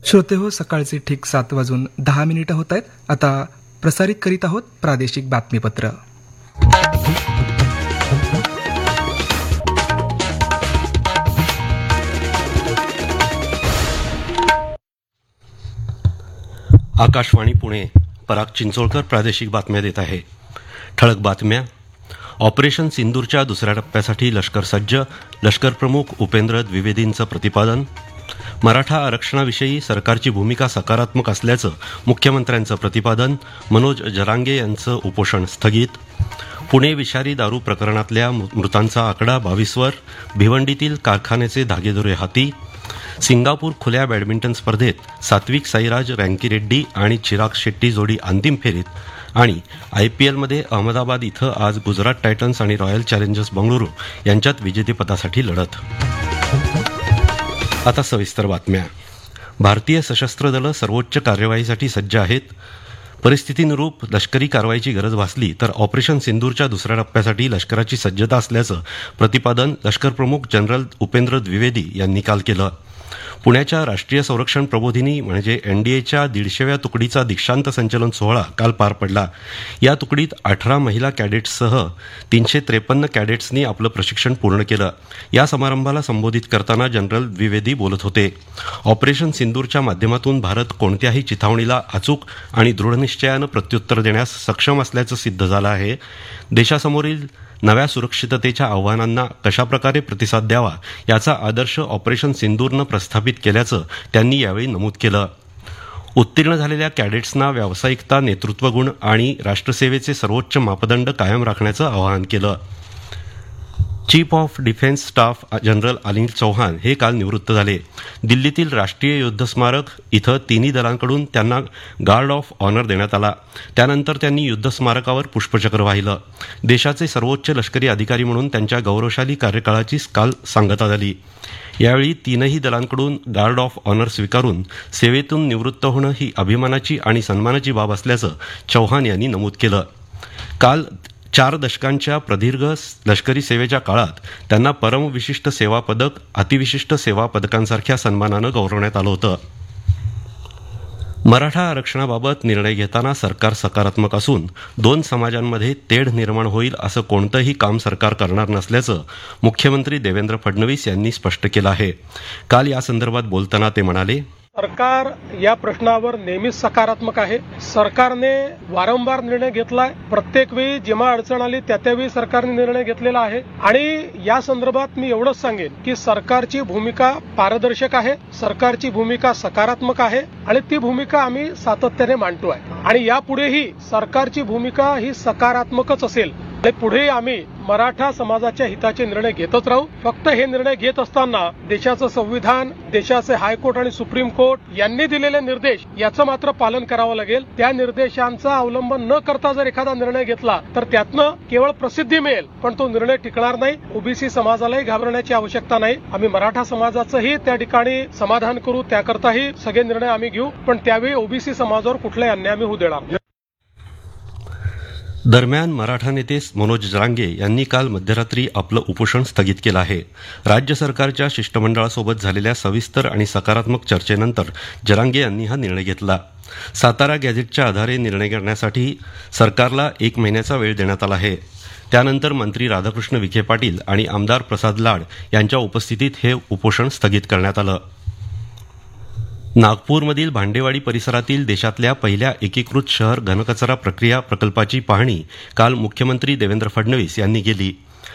श्रोते हो, सकाळचे ठीक 7:10 होत आहेत. आता प्रसारित करीत आहोत प्रादेशिक बातमीपत्र. आकाशवाणी पुणे. पराग चिंचोळकर प्रादेशिक बातम्या देत आहे. ठळक बातम्या. ऑपरेशन सिंदूरच्या दुसऱ्या टप्प्यासाठी लष्कर सज्ज, लष्कर प्रमुख उपेंद्र द्विवेदींचं प्रतिपादन. मराठा आरक्षणाविषयी सरकारची भूमिका सकारात्मक असल्याचं मुख्यमंत्र्यांचं प्रतिपादन. मनोज जरांगे यांचं उपोषण स्थगित. पुणे विषारी दारू प्रकरणातल्या मृतांचा आकडा 22वर. भिवंडीतील कारखान्याचे धागेदोरे हाती. सिंगापूर खुल्या बॅडमिंटन स्पर्धेत सात्विक साईराज, रँकीरेड्डी आणि चिराग शेट्टी जोडी अंतिम फेरीत. आणि IPLमध्ये अहमदाबाद इथं आज गुजरात टायटन्स आणि रॉयल चॅलेंजर्स बंगळुरू यांच्यात विजेतेपदासाठी लढत. आता सविस्तर बातम्या. भारतीय सशस्त्र दलं सर्वोच्च कार्यवाहीसाठी सज्ज आहेत. परिस्थितीनुरूप लष्करी कारवाईची गरज भासली तर ऑपरेशन सिंदूरच्या दुसऱ्या टप्प्यासाठी लष्कराची सज्जता असल्याचं प्रतिपादन लष्कर प्रमुख जनरल उपेंद्र द्विवेदी यांनी काल केलं. पुण्याच्या राष्ट्रीय संरक्षण प्रबोधिनी म्हणजे NDAच्या 150व्या तुकडीचा दीक्षांत संचलन सोहळा काल पार पडला. या तुकडीत 18 महिला कॅडेट्ससह 353 कॅडेट्सनी आपलं प्रशिक्षण पूर्ण केलं. या समारंभाला संबोधित करताना जनरल द्विवेदी बोलत होते. ऑपरेशन सिंदूरच्या माध्यमातून भारत कोणत्याही चिथावणीला अचूक आणि दृढनिश्चयानं प्रत्युत्तर देण्यास सक्षम असल्याचं सिद्ध झालं आहे. देशासमोरील नव्या सुरक्षिततेच्या आव्हानांना कशाप्रकारे प्रतिसाद द्यावा याचा आदर्श ऑपरेशन सिंदूरनं प्रस्थापित केल्याचं त्यांनी यावेळी नमूद केलं. उत्तीर्ण झालेल्या कॅडेट्सना व्यावसायिकता, नेतृत्वगुण आणि राष्ट्रसेवेचे सर्वोच्च मापदंड कायम राखण्याचं आवाहन केलं. Chief of defence staff general Anil Chauhan हे काल निवृत्त झाले. दिल्लीतील राष्ट्रीय युद्ध स्मारक इथं तिन्ही दलांकडून त्यांना गार्ड ऑफ ऑनर देण्यात आला. त्यानंतर त्यांनी युद्ध स्मारकावर पुष्पचक्र वाहिलं. देशाचे सर्वोच्च लष्करी अधिकारी म्हणून त्यांच्या गौरवशाली कार्यकाळाची काल सांगता झाली. यावेळी तीनही दलांकडून गार्ड ऑफ ऑनर स्वीकारून सेवेतून निवृत्त होणं ही अभिमानाची आणि सन्मानाची बाब असल्याचं चौहान यांनी नमूद केलं. काल 4 दशकांच्या प्रदीर्घ लष्करी सेवेच्या काळात त्यांना परमविशिष्ट सेवा पदक, अतिविशिष्ट सेवा पदकांसारख्या सन्मानानं गौरवण्यात आलं होतं. मराठा आरक्षणाबाबत निर्णय घेताना सरकार सकारात्मक असून 2 समाजांमध्ये तेढ निर्माण होईल असं कोणतंही काम सरकार करणार नसल्याचं मुख्यमंत्री देवेंद्र फडणवीस यांनी स्पष्ट केलं आहे. काल यासंदर्भात बोलताना ते म्हणाले, सरकार या प्रश्नावर नेहमीच सकारात्मक आहे. सरकारने वारंवार निर्णय घेतलाय. प्रत्येक वेळी जेव्हा अडचण आली त्यावेळी सरकारने निर्णय घेतलेला आहे. आणि या संदर्भात मी एवढंच सांगेन की सरकारची भूमिका पारदर्शक आहे, सरकारची भूमिका सकारात्मक आहे आणि ती भूमिका आम्ही सातत्याने मांडतोय. आणि यापुढेही सरकारची भूमिका ही सकारात्मकच असेल. पुढे आम्ही मराठा समाजाच्या हिताचे निर्णय घेतच राहू. फक्त हे निर्णय घेत असताना देशाचं संविधान, देशाचे हायकोर्ट आणि सुप्रीम कोर्ट यांनी दिलेले निर्देश याचं मात्र पालन करावं लागेल. त्या निर्देशांचा अवलंबन न करता जर एखादा निर्णय घेतला तर त्यातनं केवळ प्रसिद्धी मिळेल, पण तो निर्णय टिकणार नाही. ओबीसी समाजालाही घाबरण्याची आवश्यकता नाही. आम्ही मराठा समाजाचंही त्या ठिकाणी समाधान करू, त्याकरताही सगळे निर्णय आम्ही घेऊ, पण त्यावेळी ओबीसी समाजावर कुठलाही अन्याय आम्ही होऊ देणार नाही. दरम्यान मराठा नेते मनोज जरांगे यांनी काल मध्यरात्री आपलं उपोषण स्थगित केलं आहे. राज्य सरकारच्या शिष्टमंडळासोबत झालेल्या सविस्तर आणि सकारात्मक चर्चेनंतर जरांगे यांनी हा निर्णय घेतला. सातारा गॅझेटच्या आधारे निर्णय करण्यासाठी सरकारला 1 महिन्याचा वेळ देण्यात आला आहे. त्यानंतर मंत्री राधाकृष्ण विखे पाटील आणि आमदार प्रसाद लाड यांच्या उपस्थितीत हे उपोषण स्थगित करण्यात आलं. नागपूरमधील भांडेवाडी परिसरातील देशातल्या पहिल्या एकीकृत शहर घनकचरा प्रक्रिया प्रकल्पाची पाहणी काल मुख्यमंत्री देवेंद्र फडणवीस यांनी केली.